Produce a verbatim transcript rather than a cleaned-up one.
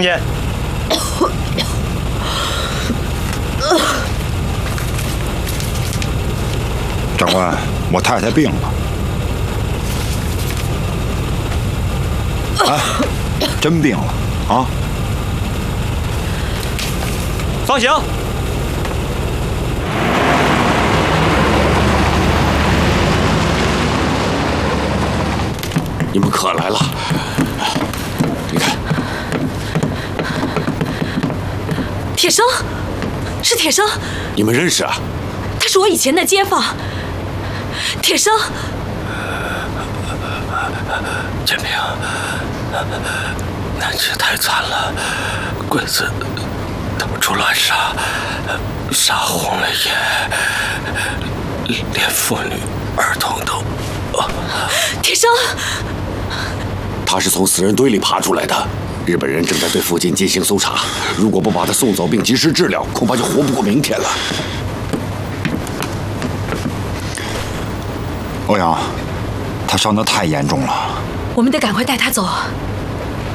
将军。 长官，我太太病了。哎，真病了啊！ 放行。 你们可来了。 铁生，是铁生， 你们认识啊？ 他是我以前的街坊。铁生， 建平，南池太惨了，鬼子他们出乱杀，杀红了眼，连妇女儿童都…… 铁生， 他是从死人堆里爬出来的。 日本人正在对附近进行搜查，如果不把他送走并及时治疗，恐怕就活不过明天了。 欧阳，他伤得太严重了， 我们得赶快带他走。